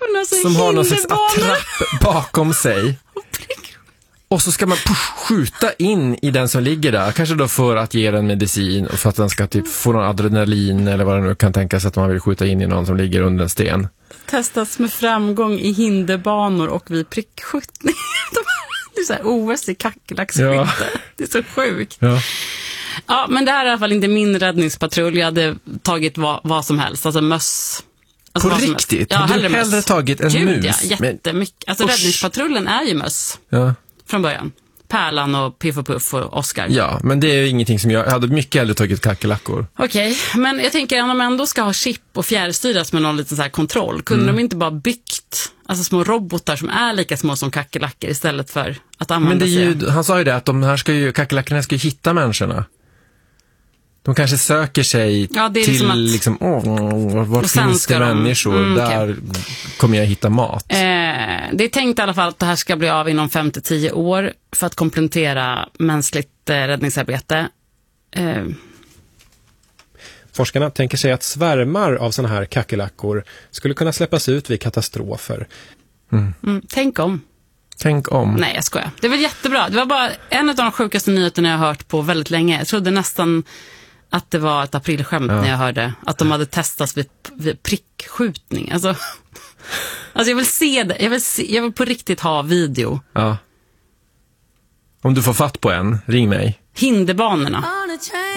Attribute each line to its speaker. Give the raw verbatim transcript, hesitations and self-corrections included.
Speaker 1: alltså,
Speaker 2: som har någon slags attrapp bakom sig. Och så ska man push, skjuta in i den som ligger där. Kanske då för att ge den medicin och för att den ska typ få någon adrenalin eller vad det nu kan tänkas att man vill skjuta in i någon som ligger under en sten.
Speaker 1: Testas med framgång i hinderbanor och vid prickskjutning. Det är så här O S i kackerlacksskytte. Ja. Det är så sjukt.
Speaker 2: Ja.
Speaker 1: Ja, men det här är i alla fall inte min räddningspatrull. Jag hade tagit vad, vad som helst. Alltså möss. Alltså
Speaker 2: på riktigt? Ja,
Speaker 1: hellre
Speaker 2: du hellre
Speaker 1: möss.
Speaker 2: tagit en
Speaker 1: Gud,
Speaker 2: mus?
Speaker 1: Ja, jättemycket. Alltså
Speaker 2: Usch.
Speaker 1: räddningspatrullen är ju möss.
Speaker 2: Ja.
Speaker 1: Från början. Pärlan och Piff och Puff och Oscar.
Speaker 2: Ja, men det är ingenting som jag... Jag hade mycket hellre tagit kackerlackor.
Speaker 1: Okej, okay, men jag tänker att de ändå ska ha chip och fjärrstyras med någon liten så här kontroll. Kunde mm. de inte bara byggt alltså små robotar som är lika små som kackerlackor istället för att använda
Speaker 2: men det är ju,
Speaker 1: sig?
Speaker 2: han sa ju det att de här ska ju, kackerlackorna ska ju hitta människorna. De kanske söker sig
Speaker 1: ja, det är
Speaker 2: till
Speaker 1: liksom, att,
Speaker 2: liksom, åh, var finns det de, människor? Mm, där okay. kommer jag hitta mat.
Speaker 1: Eh, det är tänkt i alla fall att det här ska bli av inom fem till tio år för att komplettera mänskligt eh, räddningsarbete. Eh.
Speaker 3: Forskarna tänker sig att svärmar av såna här kackerlackor skulle kunna släppas ut vid katastrofer.
Speaker 2: Mm.
Speaker 1: Mm, tänk om.
Speaker 2: Tänk om.
Speaker 1: Nej, jag skojar. Det var jättebra. Det var bara en av de sjukaste nyheterna jag har hört på väldigt länge. Jag trodde nästan att det var ett aprilskämt ja. när jag hörde att de hade testats vid, vid prickskjutning. Alltså, alltså jag vill se det. Jag vill, se, jag vill på riktigt ha video.
Speaker 2: Ja. Om du får fatt på en, ring mig.
Speaker 1: Hinderbanorna.